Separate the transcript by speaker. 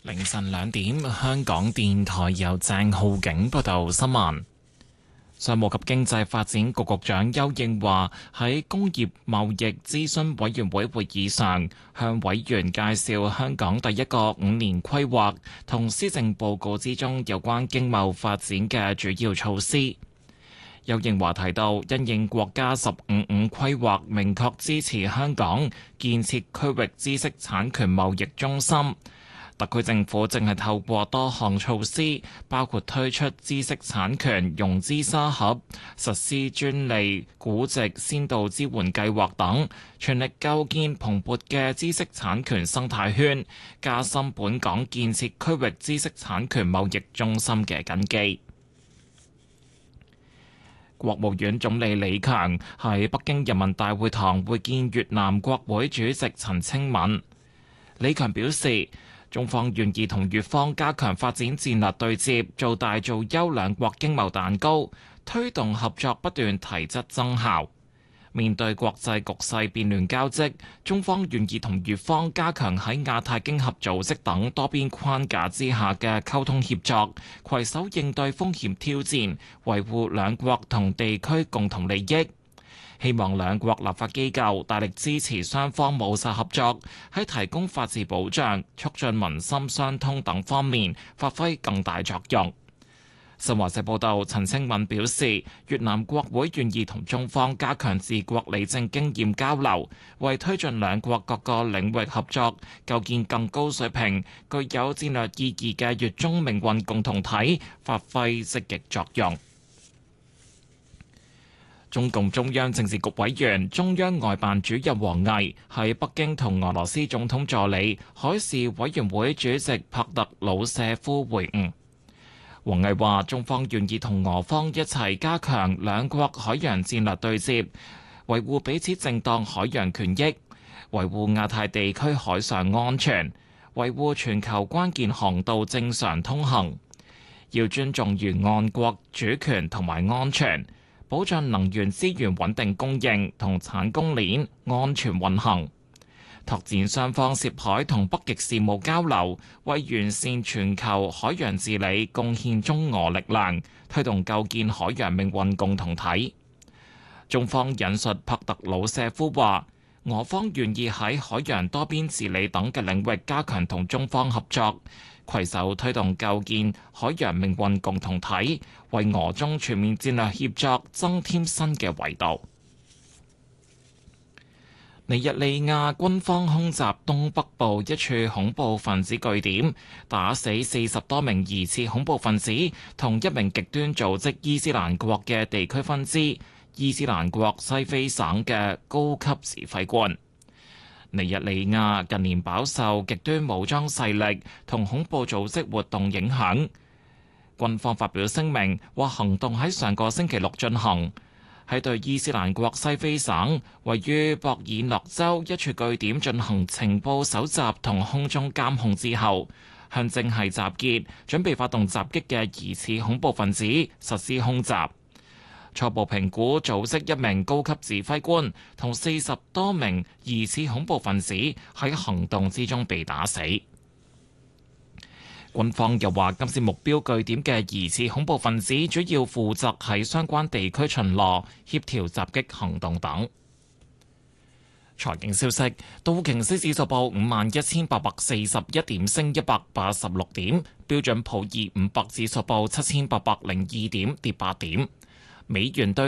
Speaker 1: 凌晨2點，香港電台由鄭浩景報道新聞。商務及經濟發展局局長邱應華喺工業貿易諮詢委員會會議上，向委員介紹香港第一個5年規劃同施政報告之中有關經貿發展嘅主要措施。邱應華提到，因應國家15+5規劃明確支持香港建設區域知識產權貿易中心。特區政府正係透過多項措施，包括推出知識產權融資沙盒、實施專利估值先導支援計劃等，全力構建蓬勃嘅知識產權生態圈，加深本港建設區域知識產權貿易中心嘅根基。國務院總理李強喺北京人民大會堂會見越南國會主席陳清敏。李強表示，中方願意同越方加強發展戰略對接，做大做優兩國經貿蛋糕，推動合作不斷提質增效。面對國際局勢變亂交織，中方願意同越方加強喺亞太經合組織等多邊框架之下嘅溝通協作，攜手應對風險挑戰，維護兩國同地區共同利益。希望兩國立法機構大力支持雙方務實合作，喺提供法治保障、促進民心相通等方面發揮更大作用。新華社報道，陳清敏表示，越南國會願意同中方加強治國理政經驗交流，為推進兩國各個領域合作，構建更高水平、具有戰略意義嘅越中命運共同體發揮積極作用。中共中央政治局委員、中央外辦主任王毅喺北京同俄羅斯總統助理、海事委員會主席帕特魯舍夫會晤。王毅話：中方願意同俄方一齊加強兩國海洋戰略對接，維護彼此正當海洋權益，維護亞太地區海上安全，維護全球關鍵航道正常通行。要尊重沿岸國主權同埋安全，保障能源資源穩定供應同產供鏈安全運行，拓展雙方涉海同北極事務交流，為完善全球海洋治理貢獻中俄力量，推動構建海洋命運共同體。中方引述帕特魯舍夫話，俄方願意喺海洋多邊治理等嘅領域加強同中方合作，攜手推動構建海洋命運共同體，為俄中全面戰略協作增添新嘅維度。尼日利亞軍方空襲東北部一處恐怖分子據點，打死40多名疑似恐怖分子同一名極端組織伊斯蘭國嘅地區分支伊斯蘭國西非省嘅高級指揮官。尼日利亞近年飽受極端武裝勢力同恐怖組織活動影響，軍方發表聲明話，行動喺上個星期六進行，喺對伊斯蘭國西非省位於博爾諾州一處據點進行情報搜集同空中監控之後，向正係集結準備發動襲擊嘅疑似恐怖分子實施空襲。初步評估，組織一名高級指揮官同40多名疑似恐怖分子喺行動之中被打死。軍方又話，今次目標據點嘅疑似恐怖分子主要負責喺相關地區巡邏、協調襲擊行動等。財經消息，道瓊斯指數報51,841點，升186點；標準普爾500指數報7,802點，跌8點。美元對